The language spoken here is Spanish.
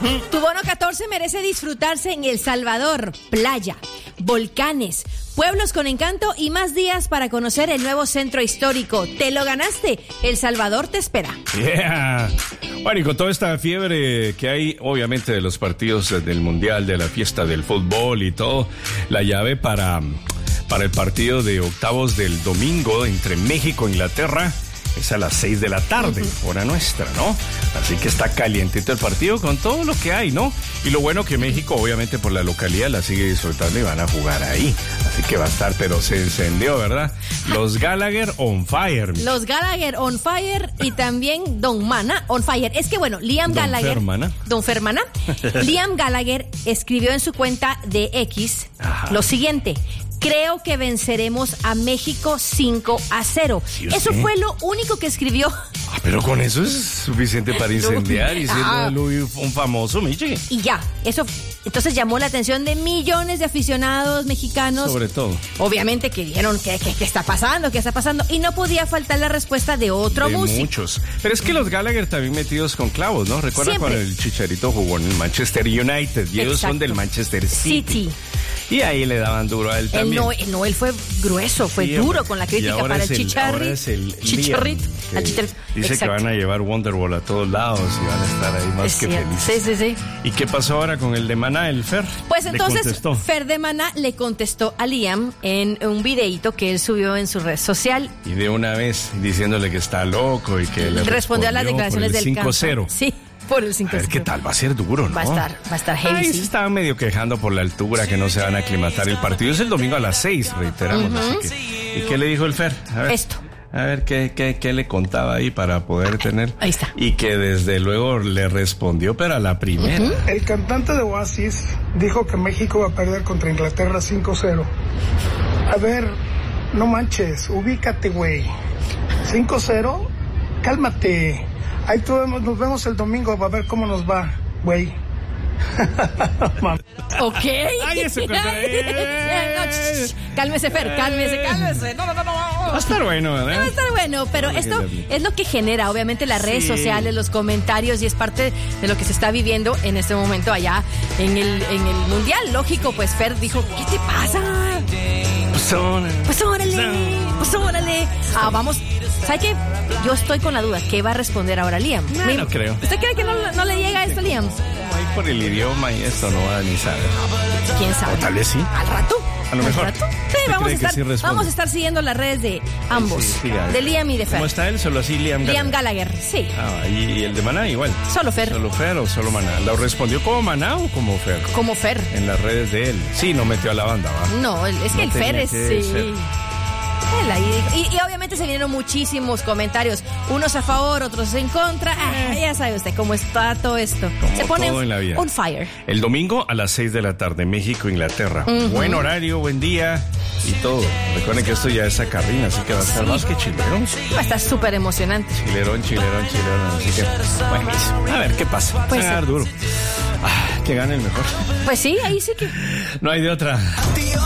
Tu bono 14 merece disfrutarse en El Salvador. Playa, volcanes, pueblos con encanto y más días para conocer el nuevo centro histórico. Te lo ganaste. El Salvador te espera. Yeah. Bueno, y con toda esta fiebre que hay, obviamente, de los partidos del Mundial, de la fiesta del fútbol y todo, la llave para el partido de octavos del domingo entre México e Inglaterra es a las 6 de la tarde, hora nuestra, ¿no? Así que está calientito el partido con todo lo que hay, ¿no? Y lo bueno que México, obviamente, por la localidad la sigue disfrutando y van a jugar ahí. Así que va a estar, pero se encendió, ¿verdad? Los Gallagher on fire. Los Gallagher on fire y también Don Mana on fire. Es que, bueno, Liam Gallagher... Don Fermana. Liam Gallagher escribió en su cuenta de X lo siguiente: creo que venceremos a México 5-0. ¿Sí, eso fue lo único que escribió. Pero con eso es suficiente para incendiar y siendo un famoso, Michi. Y ya, eso entonces llamó la atención de millones de aficionados mexicanos. Sobre todo. Obviamente que dijeron, ¿qué está pasando? ¿Qué está pasando? Y no podía faltar la respuesta de otro músico. Muchos. Pero es que los Gallagher también metidos con clavos, ¿no? Recuerda cuando el Chicharito jugó en el Manchester United y ellos son del Manchester City. Y ahí le daban duro a él también. Él fue grueso, fue duro con la crítica para el Chicharito. Chicharito. Dice que van a llevar Wonderwall a todos lados y van a estar ahí más que felices. Sí. ¿Y qué pasó ahora con el de Maná, el Fer? Pues entonces Fer de Maná le contestó a Liam en un videíto que él subió en su red social. Y de una vez diciéndole que está loco y que le respondió a las declaraciones del 5-0. Sí. Por el 5-0. A ver qué tal, va a ser duro, ¿no? Va a estar heavy. Ahí se estaban medio quejando por la altura, que no se van a aclimatar. El partido es el domingo a las 6, reiteramos. Así que, ¿y qué le dijo el Fer? A ver, a ver qué le contaba ahí para poder tener. Ahí está. Y que desde luego le respondió, pero a la primera. El cantante de Oasis dijo que México va a perder contra Inglaterra 5-0. A ver, no manches, ubícate, güey. 5-0, cálmate. Ahí nos vemos el domingo para ver cómo nos va, güey. Ok. Ay, ese cálmese, Fer, cálmese. No. Va a estar bueno, ¿verdad? Va a estar bueno, pero esto es lo que genera, obviamente, las redes sociales, los comentarios, y es parte de lo que se está viviendo en este momento allá en el Mundial. Lógico, pues Fer dijo, ¿qué te pasa? Pues órale. Vamos. ¿Sabe qué? Yo estoy con la duda. ¿Qué va a responder ahora Liam? No creo. ¿Usted cree que no le llega esto a Liam? Ahí por el idioma y esto no va a ni saber. ¿Quién sabe? O tal vez sí. ¿Al rato? A lo mejor. Sí, vamos a estar siguiendo las redes de ambos. Sí, de Liam y de Fer. ¿Cómo está él? Solo así Liam Gallagher, sí. ¿Y el de Maná igual? Solo Fer. ¿Solo Fer o solo Maná? ¿Lo respondió como Maná o como Fer? Como Fer. En las redes de él. Sí, no metió a la banda, ¿va? No, es que el Fer es... Sí. Y obviamente se vinieron muchísimos comentarios, unos a favor, otros en contra. Ya sabe usted cómo está todo esto. Como se pone todo en la vida. On fire. El domingo a las 6 de la tarde, México, Inglaterra. Buen horario, buen día y todo. Recuerden que esto ya es sacarrina, así que va a estar más que chilerón. Va a estar súper emocionante. Chilerón. Así que, buenísimo. A ver qué pasa. Pues va a dar duro. Que gane el mejor. Pues sí, ahí sí que... No hay de otra.